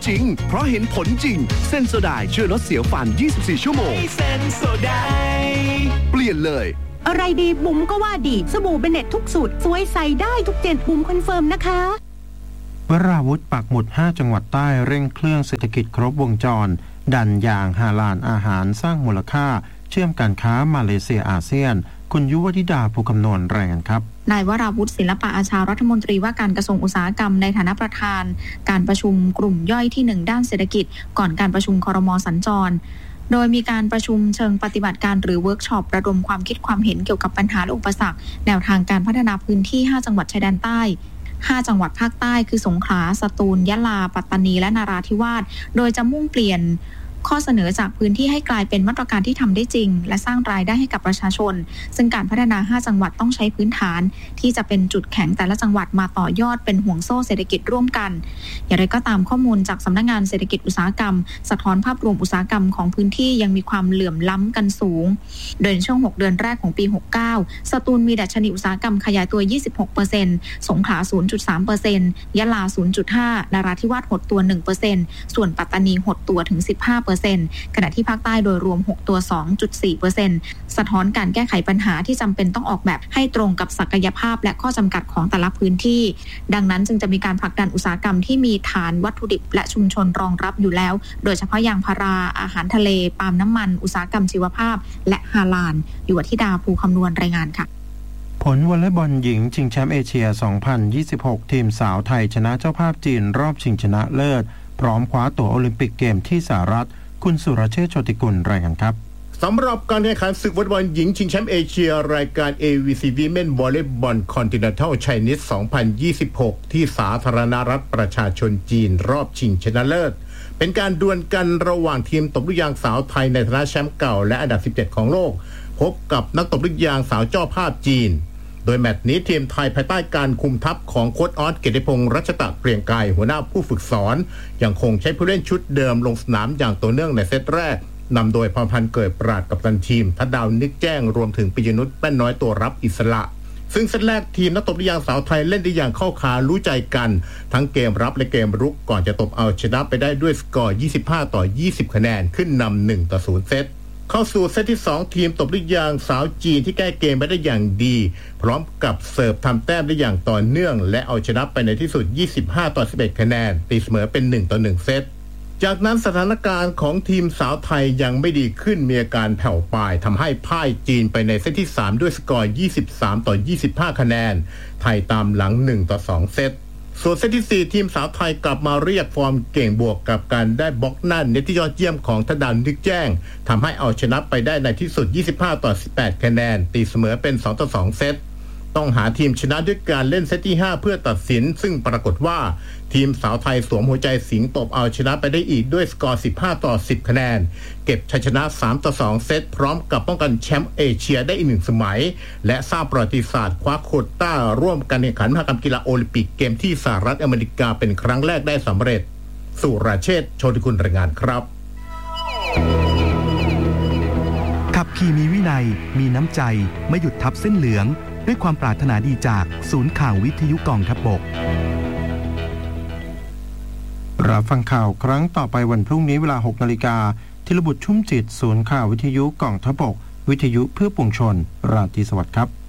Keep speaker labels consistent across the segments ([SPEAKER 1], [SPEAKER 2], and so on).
[SPEAKER 1] จริงเพราะเห็นผลจริงเซนโซไดช่วยลดเสียวฟัน24ชั่วโมงเซนโซไดเปลี่ยนเลย
[SPEAKER 2] อะไรดีบุ๋มก็ว่าดีสบู่เบเน็ตทุกสูตรสวยใส่ได้ทุกเจนบุ๋มคอนเฟิร์มนะคะ
[SPEAKER 3] วราวุธปักหมุด5จังหวัดใต้เร่งเครื่องเศรษฐกิจครบวงจรดันอย่างฮาลาลอาหารสร้างมูลค่าเชื่อมการค้ามาเลเซียอาเซียนคุณยุวธิดาภูคำนวณรายงานครับ
[SPEAKER 4] นายวราวุธศิลปะอาชารัฐมนตรีว่าการกระทรวงอุตสาหกรรมในฐานะประธานการประชุมกลุ่มย่อยที่1ด้านเศรษฐกิจก่อนการประชุมครม.สัญจรโดยมีการประชุมเชิงปฏิบัติการหรือเวิร์กช็อประดมความคิดความเห็นเกี่ยวกับปัญหาและอุปสรรคแนวทางการพัฒนาพื้นที่5จังหวัดชายแดนใต้5จังหวัดภาคใต้คือสงขลาสตูลยะลาปัตตานีและนราธิวาสโดยจะมุ่งเปลี่ยนข้อเสนอจากพื้นที่ให้กลายเป็นมาตรการที่ทำได้จริงและสร้างรายได้ให้กับประชาชนซึ่งการพัฒนา5จังหวัดต้องใช้พื้นฐานที่จะเป็นจุดแข็งแต่ละจังหวัดมาต่อยอดเป็นห่วงโซ่เศรษฐกิจร่วมกันอย่างไรก็ตามข้อมูลจากสำนักงานเศรษฐกิจอุตสาหกรรมสะท้อนภาพรวมอุตสาหกรรมของพื้นที่ยังมีความเหลื่อมล้ำกันสูงโดยในช่วง6เดือนแรกของปี69สตูลมีดัชนีอุตสาหกรรมขยายตัว 26% สงขลา 0.3% ยะลา 0.5% นราธิวาสหดตัว 1% ส่วนปัตตานีหดตัวถึง 15%ขณะที่ภาคใต้โดยรวม6ตัว 2.4% สะท้อนการแก้ไขปัญหาที่จำเป็นต้องออกแบบให้ตรงกับศักยภาพและข้อจำกัดของแต่ละพื้นที่ดังนั้นจึงจะมีการผลักดันอุตสาหกรรมที่มีฐานวัตถุดิบและชุมชนรองรับอยู่แล้วโดยเฉพาะยางพาราอาหารทะเลปาล์มน้ำมันอุตสาหกรรมชีวภาพและฮาลาลอยู่วธิดาภูคำนวณรายงานค่ะ
[SPEAKER 3] ผลวอลเลย์บอลหญิงชิงแชมป์เอเชีย 2026 ทีมสาวไทยชนะเจ้าภาพจีนรอบชิงชนะเลิศพร้อมคว้าตั๋วโอลิมปิกเกมที่สหรัฐคุณสุรเชษฐ์โชติกุลรายงานครับ
[SPEAKER 5] สำหรับการแข่งขันศึกวอลเลย์บอลหญิงชิงแชมป์เอเชียรายการ AVC Women Volleyball Continental Chinese 2026 ที่สาธารณรัฐประชาชนจีนรอบชิงชนะเลิศเป็นการดวลกันระหว่างทีมตบลูกยางสาวไทยในฐานะแชมป์เก่าและอันดับ17ของโลกพบกับนักตบลูกยางสาวเจ้าภาพจีนโดยแมตช์นี้ทีมไทยภายใต้การคุมทัพของโค้ชออสเกียรติพงษ์รัชตะเกรียงไกรหัวหน้าผู้ฝึกสอนยังคงใช้ผู้เล่นชุดเดิมลงสนามอย่างต่อเนื่องในเซตแรกนำโดยพรพันธ์เกิดปราดกัปตันทีมทัดดาวนึกแจ้งรวมถึงปิยนุชแป้นน้อยตัวรับอิสระซึ่งเซตแรกทีมนักตบลูกยางสาวไทยเล่นได้อย่างเข้าขารู้ใจกันทั้งเกมรับและเกมรุกก่อนจะตบเอาชนะไปได้ด้วยสกอร์25-20คะแนนขึ้นนำ1-0เซตเข้าสู่เซตที่2ทีมตบลูกยางสาวจีนที่แก้เกมไปได้อย่างดีพร้อมกับเสิร์ฟทำแต้มได้อย่างต่อเนื่องและเอาชนะไปในที่สุด25-11คะแนนตีเสมอเป็น1-1เซตจากนั้นสถานการณ์ของทีมสาวไทยยังไม่ดีขึ้นมีอาการแผ่วปลายทำให้พ่ายจีนไปในเซตที่3ด้วยสกอร์23-25คะแนนไทยตามหลัง1-2เซตส่วนเซตที่4ทีมสาวไทยกลับมาเรียกฟอร์มเก่งบวกกับการได้บล็อกหน้าเน็ตที่ยอดเยี่ยมของทัดดาวนึกแจ้งทำให้เอาชนะไปได้ในที่สุด25-18คะแนนตีเสมอเป็น2-2เซตต้องหาทีมชนะด้วยการเล่นเซตที่5เพื่อตัดสินซึ่งปรากฏว่าทีมสาวไทยสวมหัวใจสิงห์ตบเอาชนะไปได้อีกด้วยสกอร์15-10คะแนนเก็บชัยชนะ3-2เซตพร้อมกับป้องกันแชมป์เอเชียได้อีก1สมัยและสร้างประวัติศาสตร์คว้าโควต้าร่วมการแข่งขันมหกรรมกีฬาโอลิมปิกเกมที่สหรัฐอเมริกาเป็นครั้งแรกได้สำเร็จสุรเชษฐ์โชติกุลรายงานครับ
[SPEAKER 6] ขับขี่มีวินัยมีน้ำใจไม่หยุดทับเส้นเหลืองด้วยความปรารถนาดีจากศูนย์ข่าววิทยุกองทัพบก
[SPEAKER 3] รับฟังข่าวครั้งต่อไปวันพรุ่งนี้เวลา 6 นาฬิกาธีรบุตรชุ่มจิตศูนย์ข่าววิทยุกองทัพบกวิทยุเพื่อปวงชนราตรีสวัสดิ์ครับ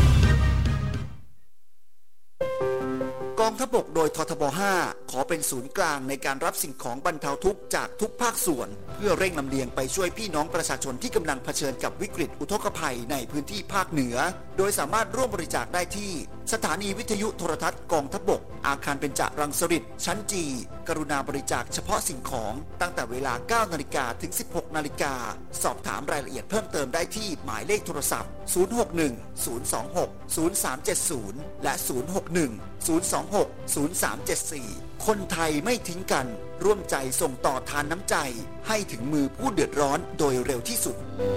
[SPEAKER 7] กองทัพบกโดยททบ 5ขอเป็นศูนย์กลางในการรับสิ่งของบรรเทาทุกข์จากทุกภาคส่วนเพื่อเร่งลำเลียงไปช่วยพี่น้องประชาชนที่กำลังเผชิญกับวิกฤตอุทกภัยในพื้นที่ภาคเหนือโดยสามารถร่วมบริจาคได้ที่สถานีวิทยุโทรทัศน์กองทัพบกอาคารเบญจรังสฤษฎ์ชั้นจีกรุณาบริจาคเฉพาะสิ่งของตั้งแต่เวลา 9 นาฬิกาถึง 16 นาฬิกาสอบถามรายละเอียดเพิ่มเติมได้ที่หมายเลขโทรศัพท์061-026-0370และ061-026-0374คนไทยไม่ทิ้งกันร่วมใจส่งต่อทานน้ำใจให้ถึงมือผู้เดือดร้อนโดยเร็วที่สุด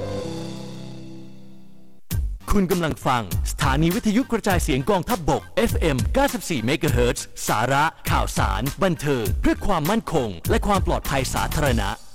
[SPEAKER 8] คุณกำลังฟังสถานีวิทยุกระจายเสียงกองทัพบก FM 94 เมกะเฮิรตซ์สาระข่าวสารบันเทิงเพื่อความมั่นคงและความปลอดภัยสาธารณะ